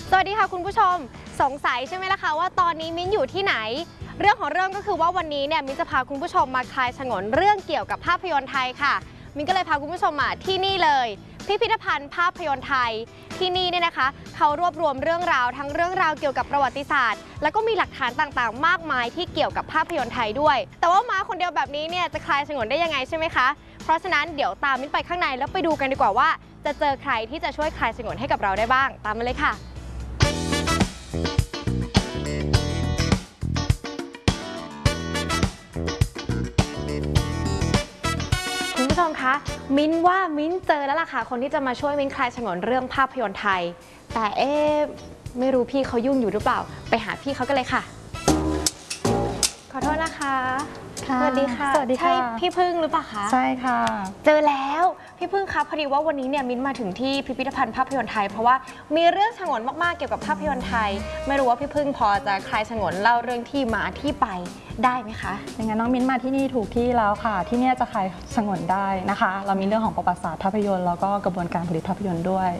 สวัสดีค่ะคุณผู้ชมสงสัยใช่ไหมล่ะคะว่าตอนนี้มิ้นอยู่ที่ไหนเรื่องของเรื่องก็คือว่าวันนี้เนี่ยมิ้นจะพาคุณผู้ชมมาคลายฉงนเรื่องเกี่ยวกับภาพยนตร์ไทยค่ะมิ้นก็เลยพาคุณผู้ชมมาที่นี่เลยพิพิธภัณฑ์ภาพยนตร์ไทยที่นี่เนี่ยนะคะเขารวบรวมเรื่องราวทั้งเรื่องราวเกี่ยวกับประวัติศาสตร์แล้วก็มีหลักฐานต่างๆมากมายที่เกี่ยวกับภาพยนตร์ไทยด้วยแต่ว่าม้าคนเดียวแบบนี้เนี่ยจะคลายฉงนได้ยังไงใช่ไหมคะเพราะฉะนั้นเดี๋ยวตามมิ้นไปข้างในแล้วไปดูกันดีกว่าว่าจะเจอใครที่จะช่วยคลายฉงนให้กับเราได้บ้างตามมาเลยค่ะคุณผู้ชมคะมิ้นว่ามิ้นเจอแล้วล่ะค่ะคนที่จะมาช่วยมิ้นคลายฉงนเรื่องภาพยนตร์ไทยแต่ไม่รู้พี่เขายุ่งอยู่หรือเปล่าไปหาพี่เขากันเลยค่ะขอโทษนะคะสวัสดีค่ะสวัสดีค่ะใช่พี่พึ่งหรือเปล่าคะใช่ค่ะเจอแล้วพี่พึ่งครับพอดีว่าวันนี้เนี่ยมิ้นมาถึงที่พิพิธภัณฑ์ภาพยนตร์ไทยเพราะว่ามีเรื่องฉงนมากๆเกี่ยวกับภาพยนตร์ไทยไม่รู้ว่าพี่พึ่งพอจะคลายฉงนเล่าเรื่องที่มาที่ไปได้ไหมคะอย่างนั้นน้องมิ้นมาที่นี่ถูกที่แล้วค่ะที่นี่จะคลายฉงนได้นะคะเรามีเรื่องของประวัติศาสตร์ภาพยนตร์แล้วก็กระบวนการผลิตภาพยนตร์ด้วย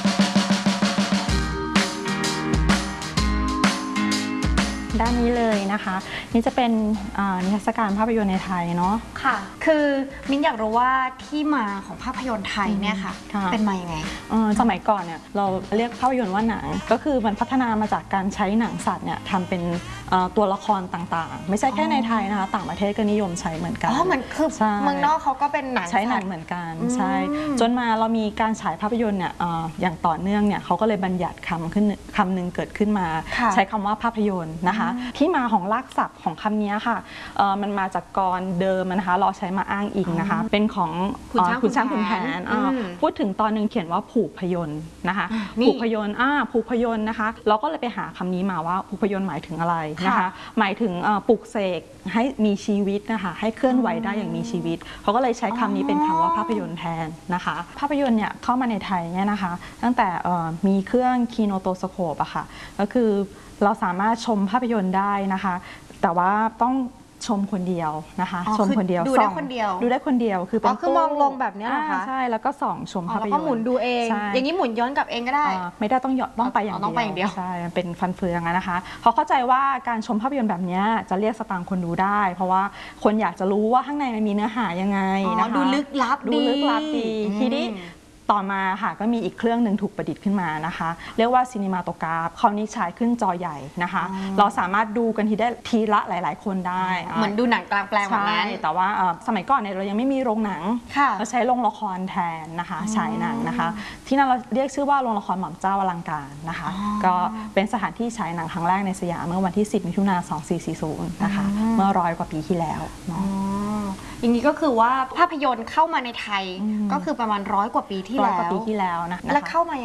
ด้านนี้เลยนะคะนี่จะเป็นนิทรรศการภาพยนตร์ในไทยเนาะค่ะคือมิ้นอยากรู้ว่าที่มาของภาพยนตร์ไทยเนี่ยค่ะเป็นมายังไงสมัยก่อนเนี่ยเราเรียกภาพยนตร์ว่าหนังก็คือมันพัฒนามาจากการใช้หนังสัตว์เนี่ยทำเป็นตัวละครต่างๆไม่ใช่แค่ในไทยนะคะต่างประเทศก็นิยมใช้เหมือนกันเหมือนคือเมืองนอกเขาก็เป็นหนังใช้หนังเหมือนกันใช่จนมาเรามีการฉายภาพยนตร์เนี่ยอย่างต่อเนื่องเนี่ยเขาก็เลยบัญญัติคำหนึ่งเกิดขึ้นมาใช้คำว่าภาพยนตร์นะคะที่มาของรากศัพท์ของคำนี้ค่ะมันมาจากกรเดิมนะคะเราใช้มาอ้างอิงนะคะเป็นของขุนช้างขุนแผนพูดถึงตอนนึงเขียนว่าผูกพยนต์นะคะผูกพยนต์ผูกพยนต์นะคะเราก็เลยไปหาคำนี้มาว่าผูกพยนต์หมายถึงอะไรนะคะหมายถึงปลุกเสกให้มีชีวิตนะคะให้เคลื่อนไหวได้อย่างมีชีวิตเขาก็เลยใช้คำนี้เป็นคำว่าภาพยนตร์แทนนะคะภาพยนตร์เนี่ยเข้ามาในไทยเนี่ยนะคะตั้งแต่มีเครื่องคีโนโตสโคปอะค่ะก็คือเราสามารถชมภาพยนตร์ได้นะคะแต่ว่าต้องชมคนเดียวนะคะชมคนเดียวดูได้คนเดียวดูได้คนเดียวคือเป็นคือมองลงแบบนี้เหรอคะใช่แล้วก็ส่องชมภาพยนตร์แล้วก็หมุนดูเองอย่างนี้หมุนย้อนกลับเองก็ได้ไม่ได้ต้องไปอย่างเดียวใช่เป็นฟันเฟืองนะคะเขาเข้าใจว่าการชมภาพยนตร์แบบนี้จะเรียกสตางค์คนดูได้เพราะว่าคนอยากจะรู้ว่าข้างในมันมีเนื้อหายังไงนะคะดูลึกลับดีทีนี้ต่อมาค่ะก็มีอีกเครื่องหนึ่งถูกประดิษฐ์ขึ้นมานะคะเรียกว่าซีนิมาโตกราฟคราวนี้ฉายขึ้นจอใหญ่นะคะเราสามารถดูกันทีละหลายๆคนได้เหมือนดูหนังกลางแปลงแบบนั้นแต่ว่าสมัยก่อนเนี่ยเรายังไม่มีโรงหนังเราใช้โรงละครแทนนะคะฉายหนังนะคะที่นั่นเราเรียกชื่อว่าโรงละครหม่อมเจ้าอลังการนะคะก็เป็นสถานที่ฉายหนังครั้งแรกในสยามเมื่อวันที่10 มิถุนายน 2440นะคะเมื่อ100 กว่าปีที่แล้วอย่างนี้ก็คือว่าภาพยนตร์เข้ามาในไทยก็คือประมาณ100 กว่าปีที่แล้วนะแล้วเข้ามา